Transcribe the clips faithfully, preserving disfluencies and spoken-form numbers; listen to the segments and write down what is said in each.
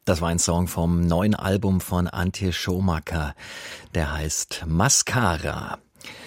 Das war ein Song vom neuen Album von Antje Schumacher. Der heißt Mascara.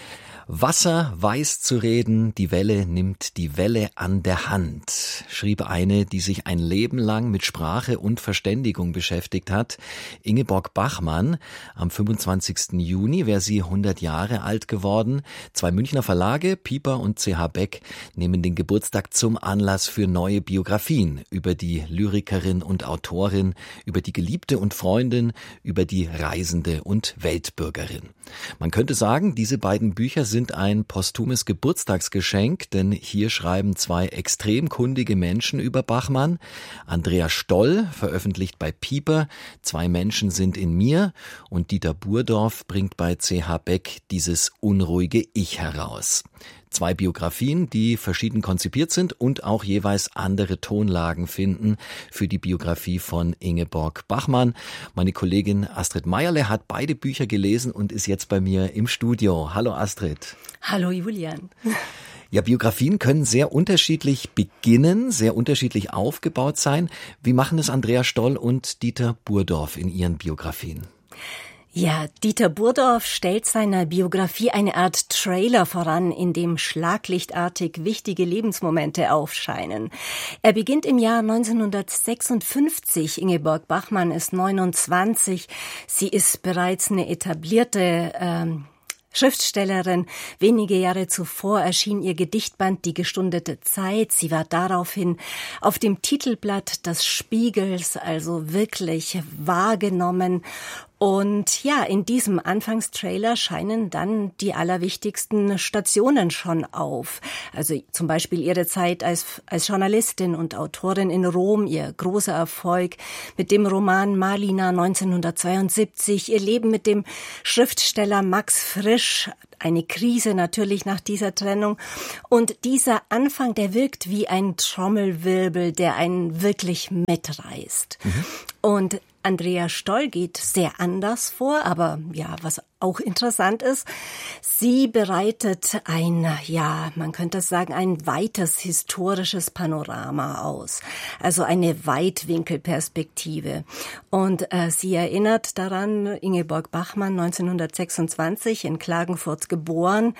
Wasser weiß zu reden, die Welle nimmt die Welle an der Hand, schrieb eine, die sich ein Leben lang mit Sprache und Verständigung beschäftigt hat. Ingeborg Bachmann, am fünfundzwanzigsten Juni wäre sie hundert Jahre alt geworden. Zwei Münchner Verlage, Piper und C H Beck, nehmen den Geburtstag zum Anlass für neue Biografien über die Lyrikerin und Autorin, über die Geliebte und Freundin, über die Reisende und Weltbürgerin. Man könnte sagen, diese beiden Bücher sind ein posthumes Geburtstagsgeschenk, denn hier schreiben zwei extrem kundige Menschen über Bachmann. Andrea Stoll veröffentlicht bei Piper Zwei Menschen sind in mir und Dieter Burdorf bringt bei C H Beck dieses unruhige Ich heraus. Zwei Biografien, die verschieden konzipiert sind und auch jeweils andere Tonlagen finden für die Biografie von Ingeborg Bachmann. Meine Kollegin Astrid Meierle hat beide Bücher gelesen und ist jetzt bei mir im Studio. Hallo Astrid. Hallo Julian. Ja, Biografien können sehr unterschiedlich beginnen, sehr unterschiedlich aufgebaut sein. Wie machen es Andrea Stoll und Dieter Burdorf in ihren Biografien? Ja, Dieter Burdorf stellt seiner Biografie eine Art Trailer voran, in dem schlaglichtartig wichtige Lebensmomente aufscheinen. Er beginnt im Jahr neunzehnhundertsechsundfünfzig. Ingeborg Bachmann ist neunundzwanzig. Sie ist bereits eine etablierte ähm, Schriftstellerin. Wenige Jahre zuvor erschien ihr Gedichtband Die gestundete Zeit. Sie war daraufhin auf dem Titelblatt des Spiegels, also wirklich wahrgenommen. Und ja, in diesem Anfangstrailer scheinen dann die allerwichtigsten Stationen schon auf. Also zum Beispiel ihre Zeit als, als Journalistin und Autorin in Rom, ihr großer Erfolg mit dem Roman Malina neunzehnhundertzweiundsiebzig, ihr Leben mit dem Schriftsteller Max Frisch, eine Krise natürlich nach dieser Trennung. Und dieser Anfang, der wirkt wie ein Trommelwirbel, der einen wirklich mitreißt. Mhm. Und Andrea Stoll geht sehr anders vor, aber ja, was auch interessant ist, sie bereitet ein, ja, man könnte sagen, ein weites historisches Panorama aus, also eine Weitwinkelperspektive. Und äh, sie erinnert daran, Ingeborg Bachmann, neunzehnhundertsechsundzwanzig in Klagenfurt geboren.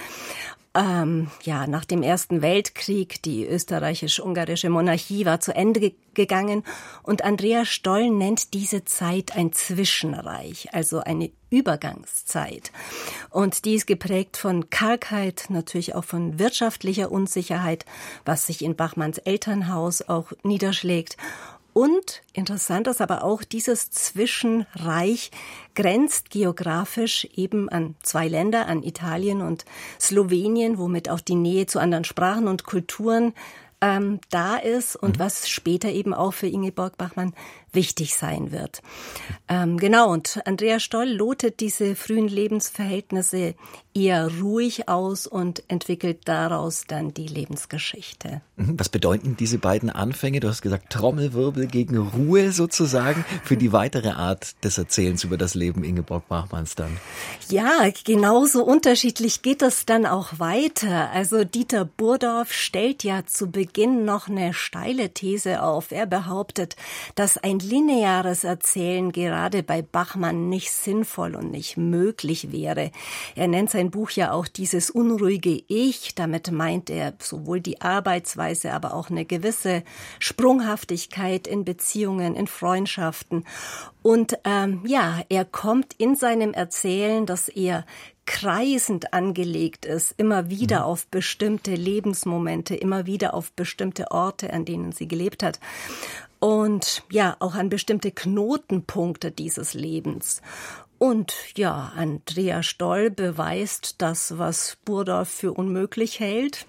Ähm, ja, nach dem Ersten Weltkrieg, die österreichisch-ungarische Monarchie war zu Ende ge- gegangen und Andrea Stoll nennt diese Zeit ein Zwischenreich, also eine Übergangszeit. Und die ist geprägt von Kargheit, natürlich auch von wirtschaftlicher Unsicherheit, was sich in Bachmanns Elternhaus auch niederschlägt. Und interessant ist aber auch, dieses Zwischenreich grenzt geografisch eben an zwei Länder, an Italien und Slowenien, womit auch die Nähe zu anderen Sprachen und Kulturen ähm, da ist und mhm. was später eben auch für Ingeborg Bachmann wichtig sein wird. Ähm, genau, und Andrea Stoll lotet diese frühen Lebensverhältnisse eher ruhig aus und entwickelt daraus dann die Lebensgeschichte. Was bedeuten diese beiden Anfänge? Du hast gesagt, Trommelwirbel gegen Ruhe sozusagen für die weitere Art des Erzählens über das Leben Ingeborg Bachmanns dann. Ja, genauso unterschiedlich geht es dann auch weiter. Also Dieter Burdorf stellt ja zu Beginn noch eine steile These auf. Er behauptet, dass ein lineares Erzählen gerade bei Bachmann nicht sinnvoll und nicht möglich wäre. Er nennt sein Buch ja auch dieses unruhige Ich. Damit meint er sowohl die Arbeitsweise, aber auch eine gewisse Sprunghaftigkeit in Beziehungen, in Freundschaften. Und ähm, ja, er kommt in seinem Erzählen, das eher kreisend angelegt ist, immer wieder mhm. auf bestimmte Lebensmomente, immer wieder auf bestimmte Orte, an denen sie gelebt hat. Und ja, auch an bestimmte Knotenpunkte dieses Lebens. Und ja, Andrea Stoll beweist das, was Burdorf für unmöglich hält.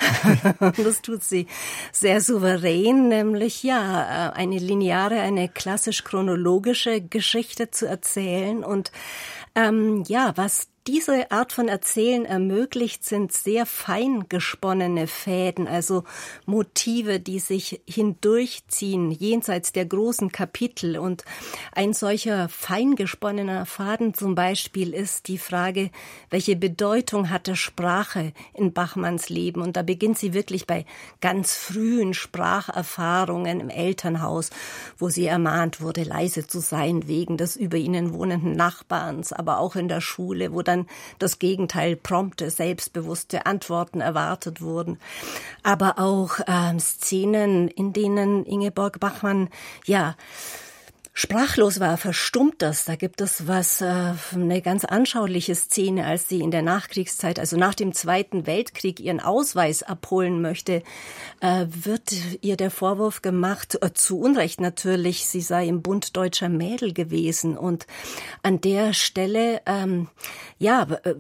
Das tut sie sehr souverän, nämlich ja, eine lineare, eine klassisch chronologische Geschichte zu erzählen und Ähm, ja, was diese Art von Erzählen ermöglicht, sind sehr fein gesponnene Fäden, also Motive, die sich hindurchziehen, jenseits der großen Kapitel. Und ein solcher fein gesponnener Faden zum Beispiel ist die Frage, welche Bedeutung hatte Sprache in Bachmanns Leben? Und da beginnt sie wirklich bei ganz frühen Spracherfahrungen im Elternhaus, wo sie ermahnt wurde, leise zu sein wegen des über ihnen wohnenden Nachbarns, aber auch in der Schule, wo dann das Gegenteil, prompte, selbstbewusste Antworten erwartet wurden. Aber auch ähm, Szenen, in denen Ingeborg Bachmann, ja, sprachlos war, verstummt das. Da gibt es was, äh, eine ganz anschauliche Szene, als sie in der Nachkriegszeit, also nach dem Zweiten Weltkrieg, ihren Ausweis abholen möchte, äh, wird ihr der Vorwurf gemacht, äh, zu Unrecht natürlich, sie sei im Bund deutscher Mädel gewesen. Und an der Stelle, ähm, ja, äh,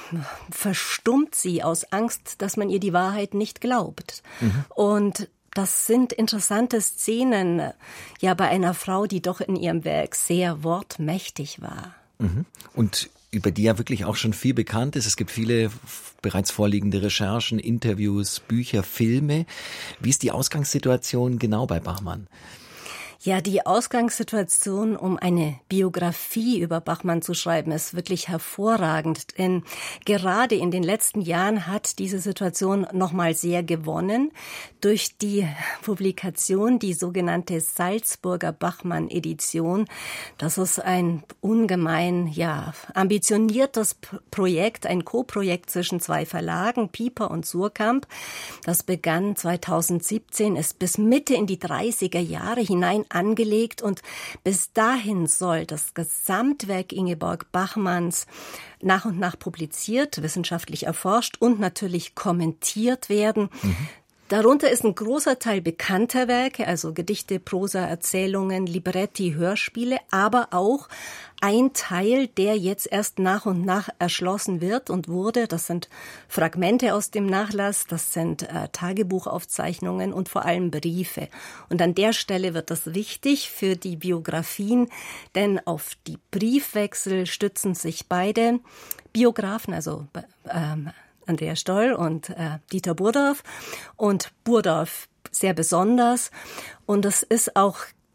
verstummt sie aus Angst, dass man ihr die Wahrheit nicht glaubt. Mhm. Und das sind interessante Szenen, ja, bei einer Frau, die doch in ihrem Werk sehr wortmächtig war. Mhm. Und über die ja wirklich auch schon viel bekannt ist. Es gibt viele bereits vorliegende Recherchen, Interviews, Bücher, Filme. Wie ist die Ausgangssituation genau bei Bachmann? Ja, die Ausgangssituation, um eine Biografie über Bachmann zu schreiben, ist wirklich hervorragend. Denn gerade in den letzten Jahren hat diese Situation nochmal sehr gewonnen durch die Publikation, die sogenannte Salzburger Bachmann-Edition. Das ist ein ungemein, ja, ambitioniertes Projekt, ein Co-Projekt zwischen zwei Verlagen, Piper und Suhrkamp. Das begann zweitausendsiebzehn, ist bis Mitte in die dreißiger Jahre hinein angelegt und bis dahin soll das Gesamtwerk Ingeborg Bachmanns nach und nach publiziert, wissenschaftlich erforscht und natürlich kommentiert werden. Mhm. Darunter ist ein großer Teil bekannter Werke, also Gedichte, Prosa, Erzählungen, Libretti, Hörspiele, aber auch ein Teil, der jetzt erst nach und nach erschlossen wird und wurde. Das sind Fragmente aus dem Nachlass, das sind äh, Tagebuchaufzeichnungen und vor allem Briefe. Und an der Stelle wird das wichtig für die Biografien, denn auf die Briefwechsel stützen sich beide Biografen, also ähm, Andrea Stoll und äh, Dieter Burdorf und Burdorf sehr besonders. Und es ist auch